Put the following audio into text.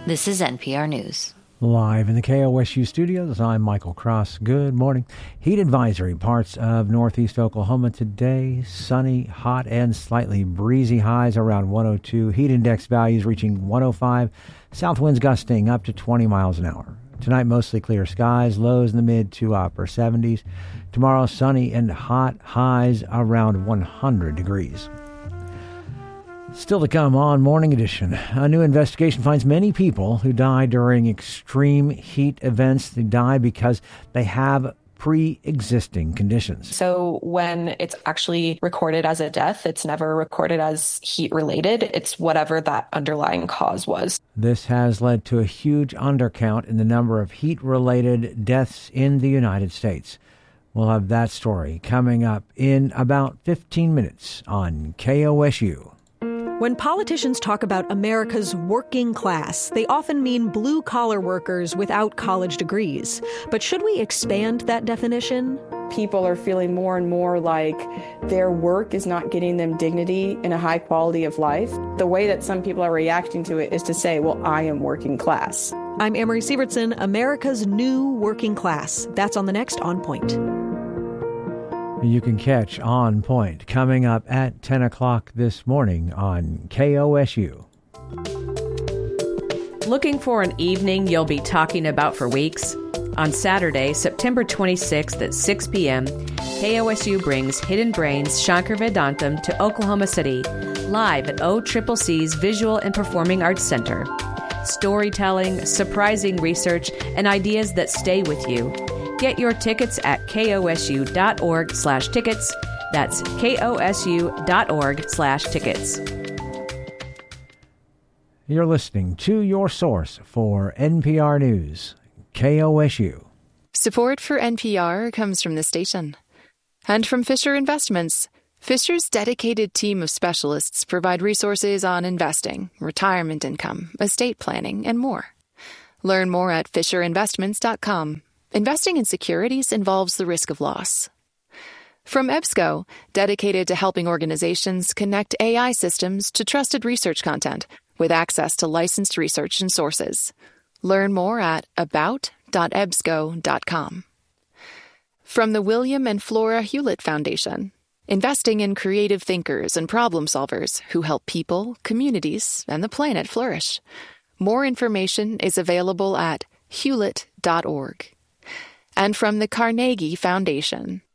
This is NPR News. Live in the KOSU studios, I'm Michael Cross. Good morning. Heat advisory parts of northeast Oklahoma today. Sunny, hot, and slightly breezy. Highs around 102. Heat index values reaching 105. South winds gusting up to 20 miles an hour. Tonight, mostly clear skies. Lows in the mid to upper 70s. Tomorrow, sunny and hot. Highs around 100 degrees. Still to come on Morning Edition. A new investigation finds many people who die during extreme heat events. They die because they have pre-existing conditions. So when it's actually recorded as a death, it's never recorded as heat-related. It's whatever that underlying cause was. This has led to a huge undercount in the number of heat-related deaths in the United States. We'll have that story coming up in about 15 minutes on KOSU. When politicians talk about America's working class, they often mean blue-collar workers without college degrees. But should we expand that definition? People are feeling more and more like their work is not getting them dignity and a high quality of life. The way that some people are reacting to it is to say, well, I am working class. I'm Amory Sievertson, America's new working class. That's on the next On Point. You can catch On Point coming up at 10 o'clock this morning on KOSU. Looking for an evening you'll be talking about for weeks? On Saturday, September 26th at 6 p.m., KOSU brings Hidden Brains Shankar Vedantam to Oklahoma City, live at OCCC's Visual and Performing Arts Center. Storytelling, surprising research, and ideas that stay with you. Get your tickets at kosu.org/tickets. That's kosu.org/tickets. You're listening to your source for NPR News, KOSU. Support for NPR comes from the station and from Fisher Investments. Fisher's dedicated team of specialists provide resources on investing, retirement income, estate planning, and more. Learn more at fisherinvestments.com. Investing in securities involves the risk of loss. From EBSCO, dedicated to helping organizations connect AI systems to trusted research content with access to licensed research and sources. Learn more at about.ebsco.com. From the William and Flora Hewlett Foundation, investing in creative thinkers and problem solvers who help people, communities, and the planet flourish. More information is available at hewlett.org. And from the Carnegie Foundation,